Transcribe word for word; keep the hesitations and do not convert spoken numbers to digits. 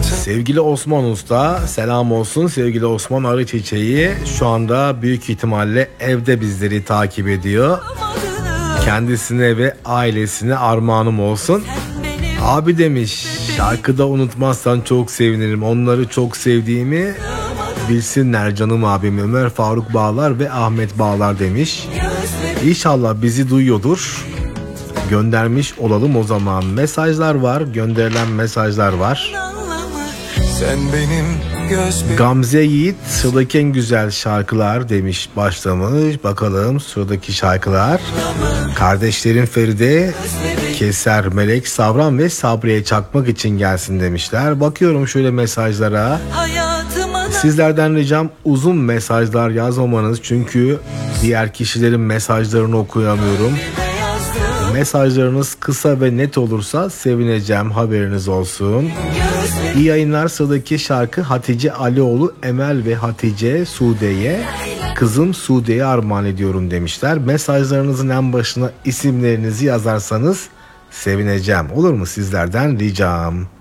Sevgili Osman Usta, selam olsun sevgili Osman Arı Çiçeği. Şu anda büyük ihtimalle evde bizleri takip ediyor. Kendisine ve ailesine armağanım olsun. Abi demiş, şarkıda unutmazsan çok sevinirim. Onları çok sevdiğimi bilsinler canım abim. Ömer Faruk Bağlar ve Ahmet Bağlar demiş. İnşallah bizi duyuyordur. Göndermiş olalım o zaman. Mesajlar var, gönderilen mesajlar var. Sen benim göz Gamze Yiğit, sıradaki en güzel şarkılar demiş, başlamış. Bakalım sıradaki şarkılar. Kardeşlerin Feride, Keser, Melek, Savran ve Sabriye Çakmak için gelsin demişler. Bakıyorum şöyle mesajlara. Sizlerden ricam uzun mesajlar yazmamanız, çünkü diğer kişilerin mesajlarını okuyamıyorum. Mesajlarınız kısa ve net olursa sevineceğim, haberiniz olsun. İyi yayınlar. Sıradaki şarkı Hatice Alioğlu, Emel ve Hatice Sude'ye, kızım Sude'ye armağan ediyorum demişler. Mesajlarınızın en başına isimlerinizi yazarsanız sevineceğim. Olur mu, sizlerden ricam?